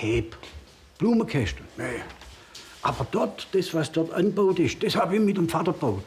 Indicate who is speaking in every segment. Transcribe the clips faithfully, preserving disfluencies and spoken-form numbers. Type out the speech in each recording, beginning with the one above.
Speaker 1: Heb, Blumenkästen. Nee. Aber dort, das, was dort angebaut ist, das habe ich mit dem Vater gebaut.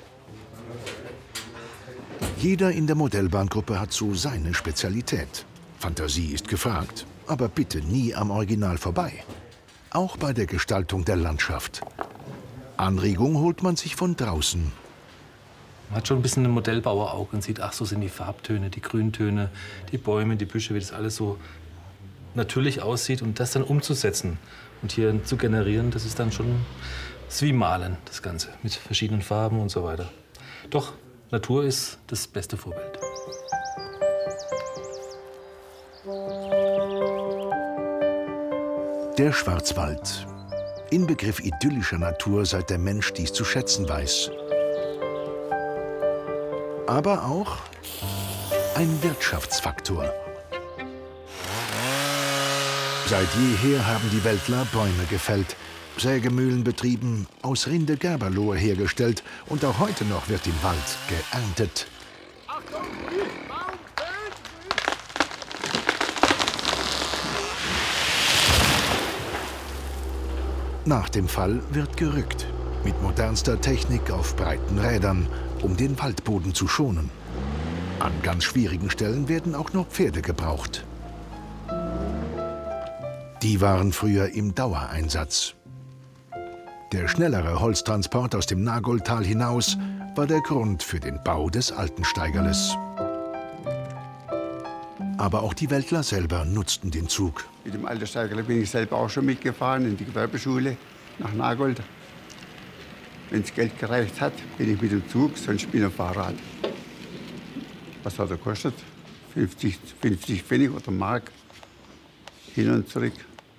Speaker 2: Jeder in der Modellbahngruppe hat so seine Spezialität. Fantasie ist gefragt, aber bitte nie am Original vorbei. Auch bei der Gestaltung der Landschaft. Anregung holt man sich von draußen.
Speaker 3: Man hat schon ein bisschen ein Modellbauerauge und sieht, ach, so sind die Farbtöne, die Grüntöne, die Bäume, die Büsche, wie das alles so natürlich aussieht. Und das dann umzusetzen und hier zu generieren, das ist dann schon das ist wie Malen, das Ganze, mit verschiedenen Farben und so weiter. Doch, Natur ist das beste Vorbild.
Speaker 2: Der Schwarzwald. Inbegriff idyllischer Natur, seit der Mensch dies zu schätzen weiß. Aber auch ein Wirtschaftsfaktor. Seit jeher haben die Weltler Bäume gefällt, Sägemühlen betrieben, aus Rinde Gerberlohe hergestellt und auch heute noch wird im Wald geerntet. Nach dem Fall wird gerückt, mit modernster Technik auf breiten Rädern, um den Waldboden zu schonen. An ganz schwierigen Stellen werden auch noch Pferde gebraucht. Die waren früher im Dauereinsatz. Der schnellere Holztransport aus dem Nagoldtal hinaus war der Grund für den Bau des Altensteigerles. Aber auch die Weltler selber nutzten den Zug.
Speaker 4: Mit dem Altensteigerle bin ich selber auch schon mitgefahren in die Gewerbeschule nach Nagold. Wenn es Geld gereicht hat, bin ich mit dem Zug, sonst bin ich auf Fahrrad. Was hat er gekostet? fünfzig, fünfzig Pfennig oder Mark. Hin und zurück.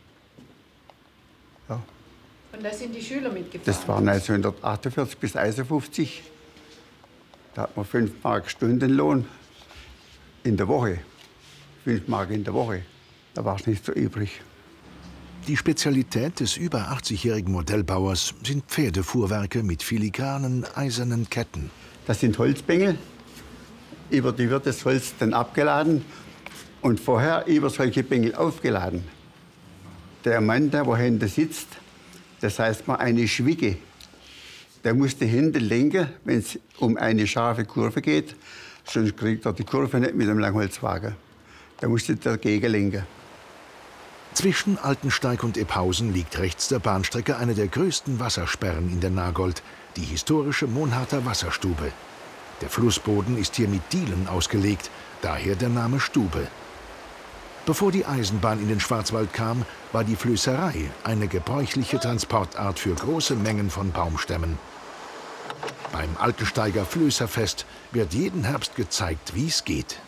Speaker 4: Ja.
Speaker 5: Und da sind die Schüler mitgefahren?
Speaker 4: Das war neunzehnhundertachtundvierzig bis einundfünfzig. Da hat man fünf Mark Stundenlohn in der Woche. fünf Mark in der Woche. Da war es nicht so übrig.
Speaker 2: Die Spezialität des über achtzigjährigen Modellbauers sind Pferdefuhrwerke mit filigranen, eisernen Ketten.
Speaker 4: Das sind Holzbengel. Über die wird das Holz dann abgeladen und vorher über solche Bengel aufgeladen. Der Mann, der wo hinten sitzt, das heißt mal eine Schwicke. Der muss die Hände lenken, wenn es um eine scharfe Kurve geht. Sonst kriegt er die Kurve nicht mit einem Langholzwagen. Der muss dagegen lenken.
Speaker 2: Zwischen Altensteig und Ephausen liegt rechts der Bahnstrecke eine der größten Wassersperren in der Nagold, die historische Monharter Wasserstube. Der Flussboden ist hier mit Dielen ausgelegt, daher der Name Stube. Bevor die Eisenbahn in den Schwarzwald kam, war die Flößerei eine gebräuchliche Transportart für große Mengen von Baumstämmen. Beim Altensteiger Flößerfest wird jeden Herbst gezeigt, wie es geht.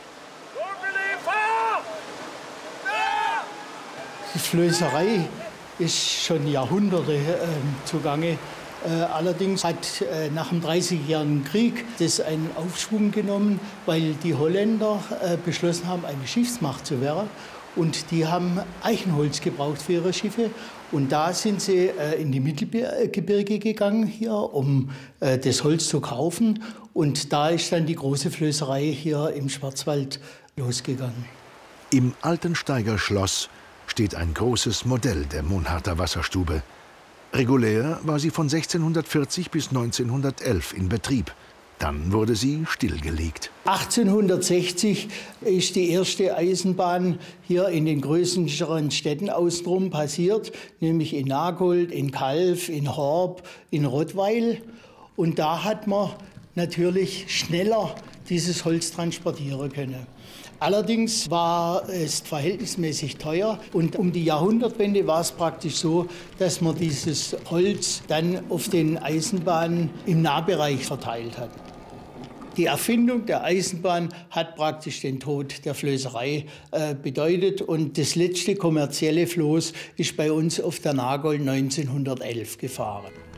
Speaker 6: Die Flößerei ist schon Jahrhunderte äh, zugange. Äh, allerdings hat äh, nach dem Dreißigjährigen Krieg das einen Aufschwung genommen, weil die Holländer äh, beschlossen haben, eine Schiffsmacht zu werden. Und die haben Eichenholz gebraucht für ihre Schiffe. Und da sind sie äh, in die Mittelgebirge gegangen, hier, um äh, das Holz zu kaufen. Und da ist dann die große Flößerei hier im Schwarzwald losgegangen.
Speaker 2: Im Altensteiger Schloss steht ein großes Modell der Monharter Wasserstube. Regulär war sie von sechzehnhundertvierzig bis neunzehnhundertelf in Betrieb. Dann wurde sie stillgelegt.
Speaker 6: achtzehnhundertsechzig ist die erste Eisenbahn hier in den größeren Städten außenrum passiert, nämlich in Nagold, in Calw, in Horb, in Rottweil. Und da hat man natürlich schneller dieses Holz transportieren können. Allerdings war es verhältnismäßig teuer und um die Jahrhundertwende war es praktisch so, dass man dieses Holz dann auf den Eisenbahnen im Nahbereich verteilt hat. Die Erfindung der Eisenbahn hat praktisch den Tod der Flößerei äh, bedeutet und das letzte kommerzielle Floß ist bei uns auf der Nagold neunzehnhundertelf gefahren.